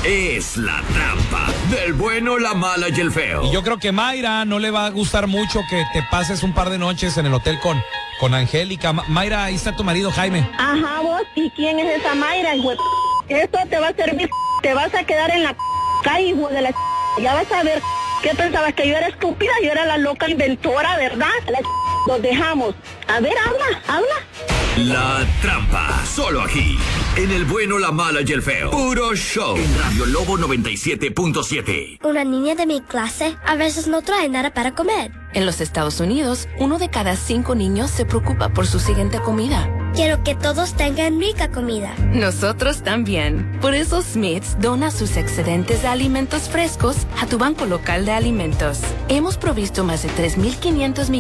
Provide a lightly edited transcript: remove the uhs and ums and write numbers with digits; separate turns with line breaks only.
es La Trampa, del bueno, la mala y el feo.
Y yo creo que Mayra no le va a gustar mucho que te pases un par de noches en el hotel con Angélica. Mayra, ahí está tu marido Jaime.
Ajá, vos, ¿y quién es esa Mayra, hijo? Esto te va a servir, te vas a quedar en la calle, hijo de la. Ya vas a ver. ¿Qué pensabas? Que yo era estúpida, yo era la loca inventora, ¿verdad? Los dejamos. A ver, habla.
La Trampa, solo aquí, en el bueno, la mala y el feo. Puro show. En Radio Lobo 97.7.
Una niña de mi clase a veces no trae nada para comer.
En los Estados Unidos, 1 de cada 5 niños se preocupa por su siguiente comida.
Quiero que todos tengan rica comida.
Nosotros también. Por eso Smith's dona sus excedentes de alimentos frescos a tu banco local de alimentos. Hemos provisto más de 3.500